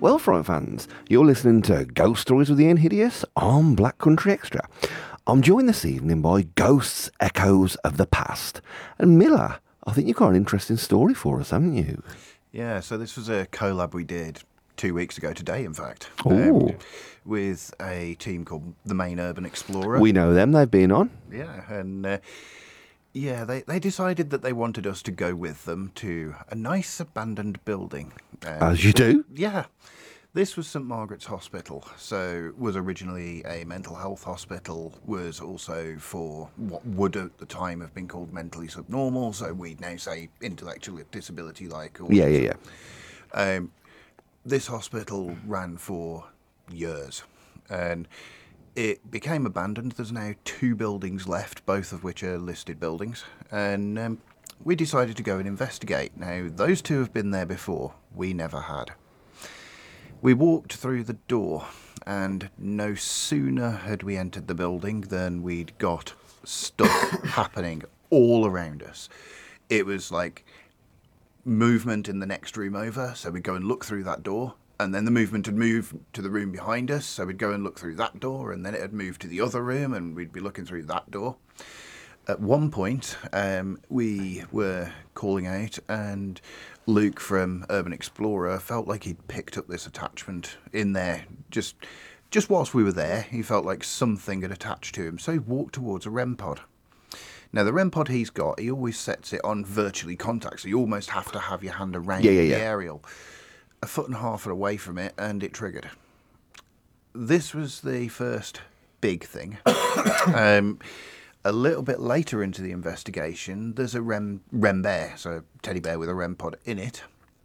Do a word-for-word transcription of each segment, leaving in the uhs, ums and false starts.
Well, Fright fans, you're listening to Ghost Stories with Ian Hideous on Black Country Extra. I'm joined this evening by Ghosts Echoes of the Past. And Miller, I think you've got an interesting story for us, haven't you? Yeah, so this was a collab we did two weeks ago today, in fact, um, with a team called the Maine Urban Explorer. We know them, they've been on. Yeah, and uh, yeah, they, they decided that they wanted us to go with them to a nice abandoned building. Um, As you do. Yeah. This was St Margaret's Hospital, so was originally a mental health hospital, was also for what would at the time have been called mentally subnormal, so we'd now say intellectual disability like. Yeah, yeah, yeah. Um, this hospital ran for years, and it became abandoned. There's now two buildings left, both of which are listed buildings, and um, we decided to go and investigate. Now, those two have been there before, we never had. We walked through the door, and no sooner had we entered the building than we'd got stuff happening all around us. It was like movement in the next room over, so we'd go and look through that door, and then the movement had moved to the room behind us, so we'd go and look through that door, and then it had moved to the other room, and we'd be looking through that door. At one point, um, we were calling out, and Luke from Urban Explorer felt like he'd picked up this attachment in there. Just just whilst we were there, he felt like something had attached to him, so he walked towards a R E M pod. Now, the R E M pod he's got, he always sets it on virtually contact, so you almost have to have your hand around yeah, yeah, the yeah. aerial. A foot and a half away from it, and it triggered. This was the first big thing. um... A little bit later into the investigation, there's a REM, REM bear, so a teddy bear with a REM pod in it.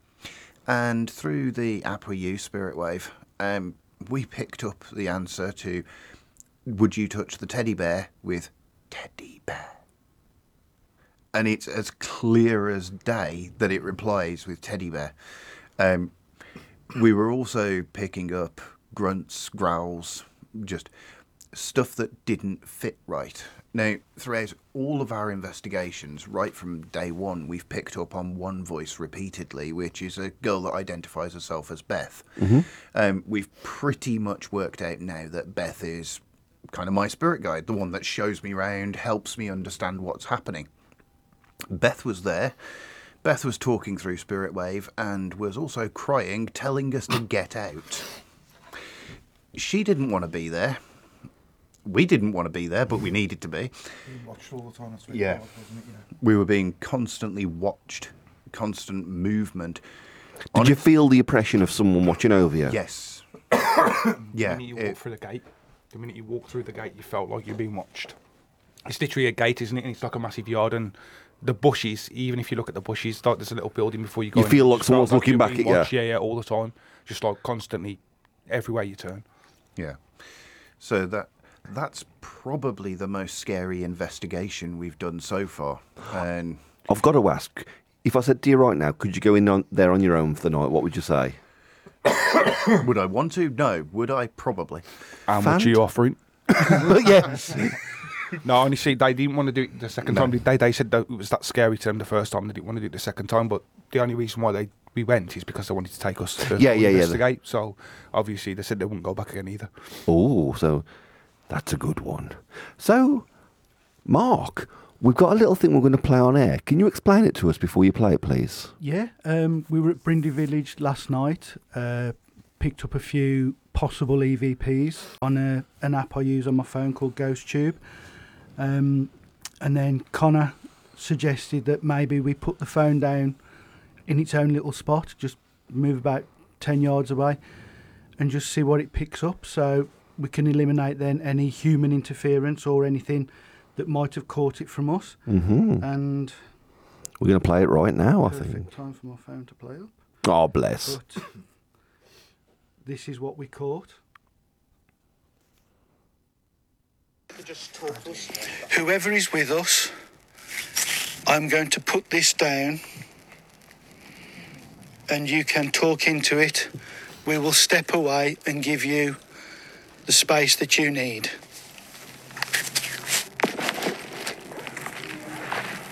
And through the app we use, Spirit Wave, um, we picked up the answer to, would you touch the teddy bear with teddy bear? And it's as clear as day that it replies with teddy bear. Um, we were also picking up grunts, growls, just stuff that didn't fit right. Now, throughout all of our investigations, right from day one, we've picked up on one voice repeatedly, which is a girl that identifies herself as Beth. Mm-hmm. Um, we've pretty much worked out now that Beth is kind of my spirit guide, the one that shows me around, helps me understand what's happening. Beth was there. Beth was talking through Spirit Wave and was also crying, telling us to get out. She didn't want to be there. We didn't want to be there, but we needed to be. We watched all the time. That's Yeah. hard, wasn't it? Yeah. We were being constantly watched, constant movement. Did On you it- feel the oppression of someone watching over you? Yes. The Yeah. minute you it- walk through the gate, the minute you walk through the gate, you felt like you're being watched. It's literally a gate, isn't it? And it's like a massive yard, and the bushes. Even if you look at the bushes, like there's a little building before you go. You in, feel it like just someone's felt looking you're back being at you. watched. Yeah, yeah, all the time, just like constantly, everywhere you turn. Yeah. So that that's probably the most scary investigation we've done so far. And I've got to ask, if I said to you right now, could you go in on, there on your own for the night, what would you say? would I want to? No. Would I? Probably. How much are you offering? But yeah. No, honestly, they didn't want to do it the second No. time. They they said that it was that scary to them the first time. They didn't want to do it the second time. But the only reason why they we went is because they wanted to take us to Yeah, yeah, yeah. investigate. So obviously they said they wouldn't go back again either. Oh, so that's a good one. So, Mark, we've got a little thing we're going to play on air. Can you explain it to us before you play it, please? Yeah, um, we were at Brindley Village last night, uh, picked up a few possible E V Ps on a, an app I use on my phone called GhostTube. Um, and then Connor suggested that maybe we put the phone down in its own little spot, just move about ten yards away and just see what it picks up. So we can eliminate then any human interference or anything that might have caught it from us. Mm-hmm. And We're going to play it right now, I perfect think. time for my phone to play up. Oh, bless. But this is what we caught. Whoever is with us, I'm going to put this down and you can talk into it. We will step away and give you the space that you need.